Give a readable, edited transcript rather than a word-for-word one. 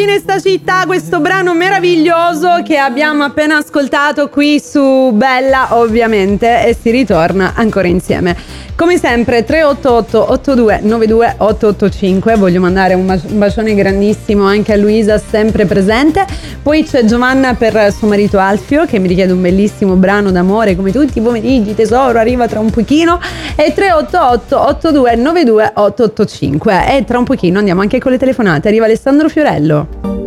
in sta città, questo brano meraviglioso che abbiamo appena ascoltato qui su Bella, ovviamente, e si ritorna ancora insieme. Come sempre 388 8292 885. Voglio mandare un bacione grandissimo anche a Luisa, sempre presente. Poi c'è Giovanna per suo marito Alfio che mi richiede un bellissimo brano d'amore come tutti i pomeriggi, tesoro, arriva tra un pochino. E 388 8292 885. E tra un pochino andiamo anche con le telefonate. Arriva Alessandro Fiorello.